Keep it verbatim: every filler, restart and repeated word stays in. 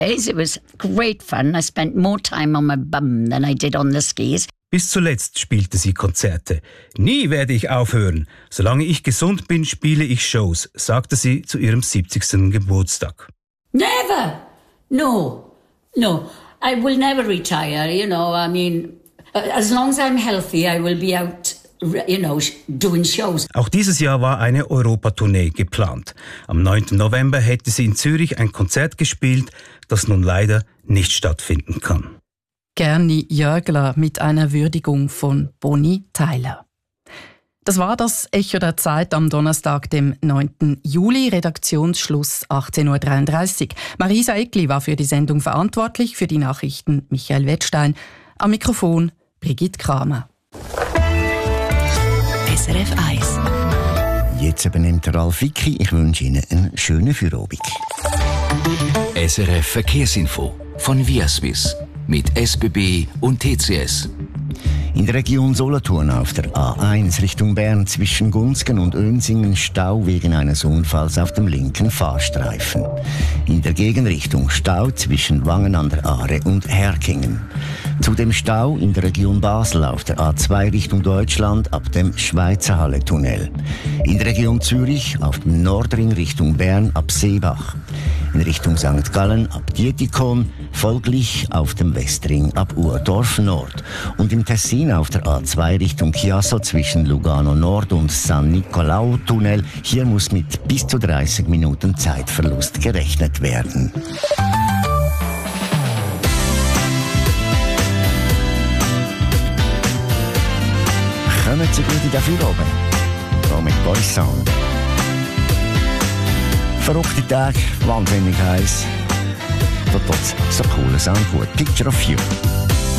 It was great fun. I spent more time on my bum than I did on the skis. Bis zuletzt spielte sie Konzerte. Nie werde ich aufhören. Solange ich gesund bin, spiele ich Shows, sagte sie zu ihrem siebzigsten Geburtstag. Never! No, no. I will never retire, you know. I mean, as long as I'm healthy, I will be out, you know, doing shows. Auch dieses Jahr war eine Europatournee geplant. Am neunten November hätte sie in Zürich ein Konzert gespielt, das nun leider nicht stattfinden kann. Gerni Jörgler mit einer Würdigung von Bonnie Tyler. Das war das Echo der Zeit am Donnerstag, dem neunten Juli, Redaktionsschluss achtzehn Uhr dreiunddreißig. Marisa Eckli war für die Sendung verantwortlich, für die Nachrichten Michael Wettstein, am Mikrofon Brigitte Kramer. S R F eins. Jetzt übernimmt der Ralf Wicki. Ich wünsche Ihnen einen schönen Feierabend. S R F Verkehrsinfo von Viaswiss mit S B B und T C S. In der Region Solothurn auf der A eins Richtung Bern zwischen Gunzgen und Önsingen Stau wegen eines Unfalls auf dem linken Fahrstreifen. In der Gegenrichtung Stau zwischen Wangen an der Aare und Herkingen. Zudem Stau in der Region Basel auf der A zwei Richtung Deutschland ab dem Schweizerhalle-Tunnel. In der Region Zürich auf dem Nordring Richtung Bern ab Seebach. In Richtung Sankt Gallen ab Dietikon, folglich auf dem Westring ab Urdorf Nord. Und im Tessin auf der A zwei Richtung Chiasso zwischen Lugano Nord und San Nicolao-Tunnel. Hier muss mit bis zu dreißig Minuten Zeitverlust gerechnet werden. Kommen Sie gut in den Feierabend. Hier mit Boys Sound. Verrückte Tage, wahnsinnig heiß. Da tut's so cooler Sound gut. Picture of You.